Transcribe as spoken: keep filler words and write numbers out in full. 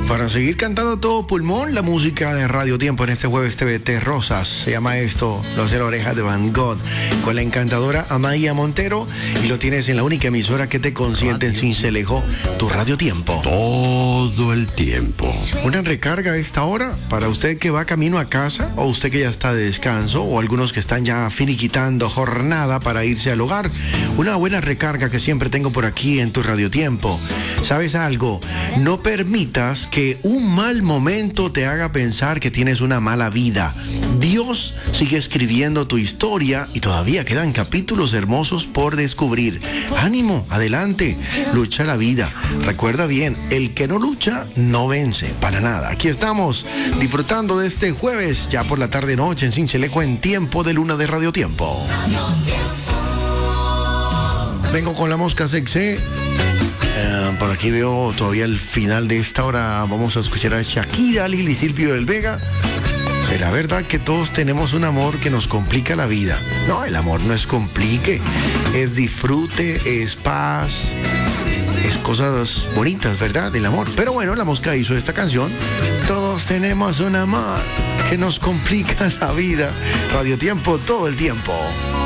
Para seguir cantando todo pulmón, la música de Radio Tiempo en este jueves T V T Rosas. Se llama esto Los de la Oreja de Van Gogh, con la encantadora Amaya Montero. Y lo tienes en la única emisora que te consiente en Sincelejo, tu Radio Tiempo. Todo el tiempo. Una recarga a esta hora para usted que va camino a casa, o usted que ya está de descanso, o algunos que están ya finiquitando jornada para irse al hogar. Una buena recarga que siempre tengo por aquí en tu Radio Tiempo. ¿Sabes algo? No permitas que que un mal momento te haga pensar que tienes una mala vida. Dios sigue escribiendo tu historia y todavía quedan capítulos hermosos por descubrir. Ánimo, adelante, lucha la vida. Recuerda bien, el que no lucha no vence, para nada. Aquí estamos disfrutando de este jueves, ya por la tarde noche en Sincelejo, en Tiempo de Luna de Radio Tiempo. Vengo con la mosca sexy. Uh, por aquí veo todavía el final de esta hora. Vamos a escuchar a Shakira, Lili Silvio del Vega. ¿Será verdad que todos tenemos un amor que nos complica la vida? No, el amor no es complique. Es disfrute, es paz, es cosas bonitas, ¿verdad? El amor. Pero bueno, la mosca hizo esta canción. Todos tenemos un amor que nos complica la vida. Radio Tiempo todo el tiempo.